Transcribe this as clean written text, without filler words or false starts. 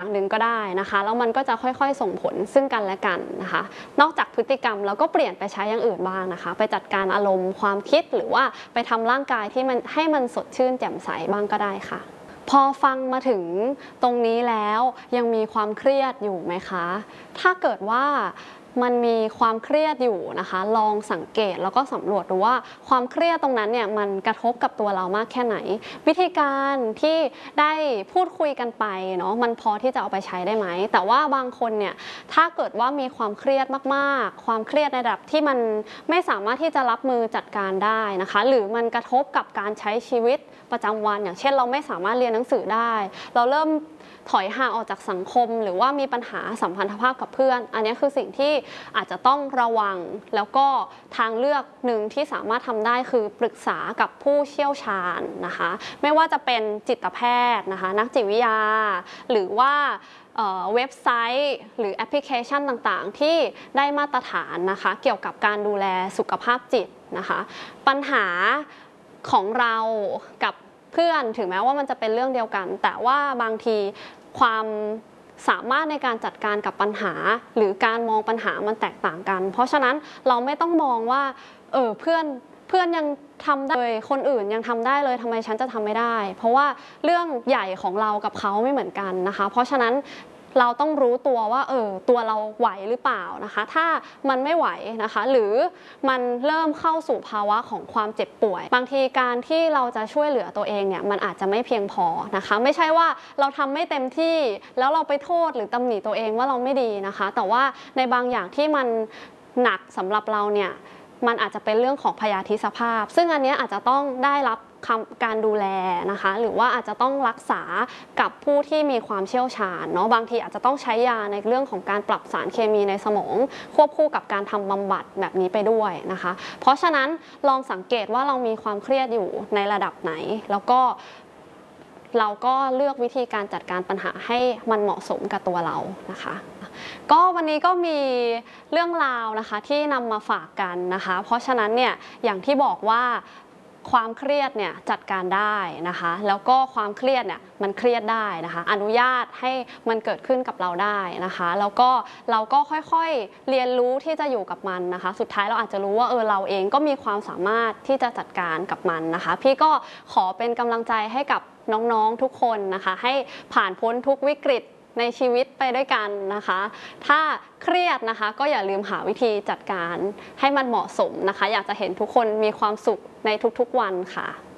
หนึ่งก็ได้นะคะแล้วมันก็จะค่อยๆส่งผลซึ่งกันและกันนะคะนอกจากพฤติกรรมเราก็เปลี่ยนไปใช้อย่างอื่นบ้างนะคะไปจัดการอารมณ์ความคิดหรือว่าไปทำร่างกายที่มันให้มันสดชื่นแจ่มใสบ้างก็ได้ค่ะพอฟังมาถึงตรงนี้แล้วยังมีความเครียดอยู่ไหมคะถ้าเกิดว่ามันมีความเครียดอยู่นะคะลองสังเกตแล้วก็สำรวจดูว่าความเครียดตรงนั้นเนี่ยมันกระทบกับตัวเรามากแค่ไหนวิธีการที่ได้พูดคุยกันไปเนาะมันพอที่จะเอาไปใช้ได้ไหมแต่ว่าบางคนเนี่ยถ้าเกิดว่ามีความเครียดมากๆความเครียดในระดับที่มันไม่สามารถที่จะรับมือจัดการได้นะคะหรือมันกระทบกับการใช้ชีวิตประจำวันอย่างเช่นเราไม่สามารถเรียนหนังสือได้เราเริ่มถอยห่างออกจากสังคมหรือว่ามีปัญหาสัมพันธภาพกับเพื่อนอันนี้คือสิ่งที่อาจจะต้องระวังแล้วก็ทางเลือกหนึ่งที่สามารถทำได้คือปรึกษากับผู้เชี่ยวชาญนะคะไม่ว่าจะเป็นจิตแพทย์นะคะนักจิตวิทยาหรือว่าเว็บไซต์หรือแอปพลิเคชันต่างๆที่ได้มาตรฐานนะคะเกี่ยวกับการดูแลสุขภาพจิตนะคะปัญหาของเรากับเพื่อนถึงแม้ว่ามันจะเป็นเรื่องเดียวกันแต่ว่าบางทีความสามารถในการจัดการกับปัญหาหรือการมองปัญหามันแตกต่างกันเพราะฉะนั้นเราไม่ต้องมองว่าเพื่อนยังทำได้เลยคนอื่นยังทำได้เลยทำไมฉันจะทำไม่ได้เพราะว่าเรื่องใหญ่ของเรากับเขาไม่เหมือนกันนะคะเพราะฉะนั้นเราต้องรู้ตัวว่าตัวเราไหวหรือเปล่านะคะถ้ามันไม่ไหวนะคะหรือมันเริ่มเข้าสู่ภาวะของความเจ็บป่วยบางทีการที่เราจะช่วยเหลือตัวเองเนี่ยมันอาจจะไม่เพียงพอนะคะไม่ใช่ว่าเราทำไม่เต็มที่แล้วเราไปโทษหรือตำหนิตัวเองว่าเราไม่ดีนะคะแต่ว่าในบางอย่างที่มันหนักสำหรับเราเนี่ยมันอาจจะเป็นเรื่องของพยาธิสภาพซึ่งอันนี้อาจจะต้องได้รับการดูแลนะคะหรือว่าอาจจะต้องรักษากับผู้ที่มีความเชี่ยวชาญเนาะบางทีอาจจะต้องใช้ยาในเรื่องของการปรับสารเคมีในสมองควบคู่กับการทำบำบัดแบบนี้ไปด้วยนะคะเพราะฉะนั้นลองสังเกตว่าเรามีความเครียดอยู่ในระดับไหนแล้วก็เราก็เลือกวิธีการจัดการปัญหาให้มันเหมาะสมกับตัวเรานะคะก็วันนี้ก็มีเรื่องราวนะคะที่นำมาฝากกันนะคะเพราะฉะนั้นเนี่ยอย่างที่บอกว่าความเครียดเนี่ยจัดการได้นะคะแล้วก็ความเครียดเนี่ยมันเครียดได้นะคะอนุญาตให้มันเกิดขึ้นกับเราได้นะคะแล้วก็เราก็ค่อยๆเรียนรู้ที่จะอยู่กับมันนะคะสุดท้ายเราอาจจะรู้ว่าเราเองก็มีความสามารถที่จะจัดการกับมันนะคะพี่ก็ขอเป็นกำลังใจให้กับน้องๆทุกคนนะคะให้ผ่านพ้นทุกวิกฤตในชีวิตไปด้วยกันนะคะถ้าเครียดนะคะก็อย่าลืมหาวิธีจัดการให้มันเหมาะสมนะคะอยากจะเห็นทุกคนมีความสุขในทุกๆวันค่ะ